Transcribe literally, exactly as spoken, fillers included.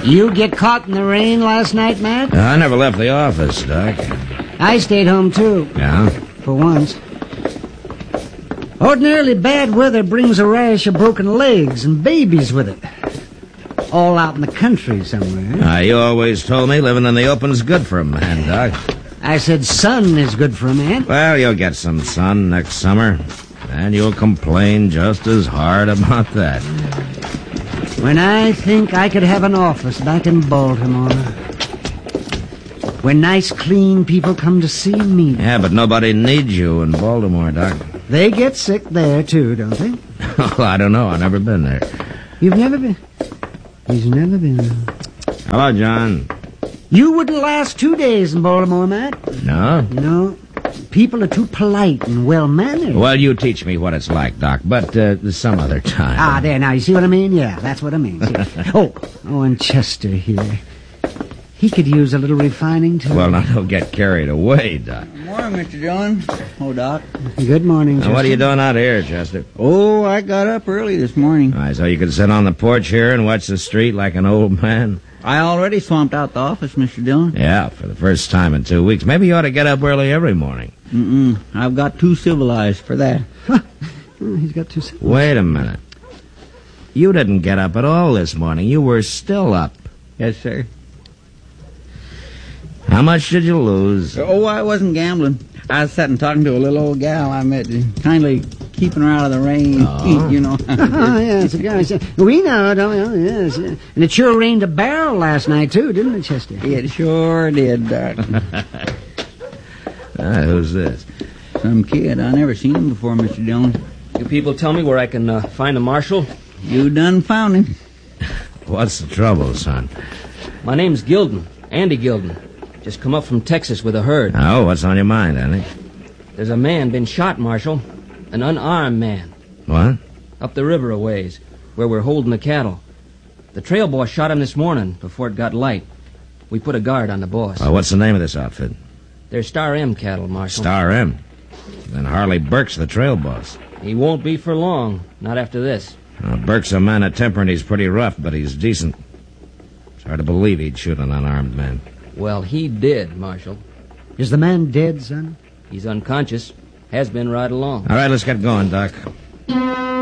You get caught in the rain last night, Matt? Uh, I never left the office, Doc. I stayed home, too. Yeah? For once. Ordinarily, bad weather brings a rash of broken legs and babies with it. All out in the country somewhere. Uh, you always told me living in the open's good for a man, Doc. I said sun is good for a man. Well, you'll get some sun next summer, and you'll complain just as hard about that. When I think I could have an office back in Baltimore, when nice, clean people come to see me. Yeah, but nobody needs you in Baltimore, Doc. They get sick there, too, don't they? Oh, I don't know. I've never been there. You've never been? He's never been. Hello, John. You wouldn't last two days in Baltimore, Matt. No? No. People are too polite and well-mannered. Well, you teach me what it's like, Doc, but uh, some other time. Ah, there, now, you see what I mean? Yeah, that's what I mean. oh, oh, and Chester here. He could use a little refining, too. Well, now, don't get carried away, Doc. Good morning, Mister Jones. Oh, Doc. Good morning, Chester. Now, what are you doing out here, Chester? Oh, I got up early this morning. All right, so you could sit on the porch here and watch the street like an old man? I already swamped out the office, Mister Dillon. Yeah, for the first time in two weeks. Maybe you ought to get up early every morning. Mm-mm. I've got too civilized for that. Oh, he's got two seconds. Wait a minute. You didn't get up at all this morning. You were still up. Yes, sir. How much did you lose? Oh, I wasn't gambling. I was sitting talking to a little old gal I met, kindly keeping her out of the rain, Oh. you know. Oh, yes, yes. We know, don't we? Oh, yes. And it sure rained a barrel last night, too, didn't it, Chester? It sure did, Doc. Ah, who's this? Some kid. I never seen him before, Mister Dillon. You people tell me where I can uh, find a marshal? You done found him. What's the trouble, son? My name's Gilden, Andy Gilden. Just come up from Texas with a herd. Oh, what's on your mind, Andy? There's a man been shot, Marshal. An unarmed man. What? Up the river a ways, where we're holding the cattle. The trail boss shot him this morning before it got light. We put a guard on the boss. Oh, what's the name of this outfit? They're Star M cattle, Marshal. Star M. Then Harley Burke's the trail boss. He won't be for long. Not after this. Now, Burke's a man of temper and he's pretty rough, but he's decent. It's hard to believe he'd shoot an unarmed man. Well, he did, Marshal. Is the man dead, son? He's unconscious. Has been right along. All right, let's get going, Doc.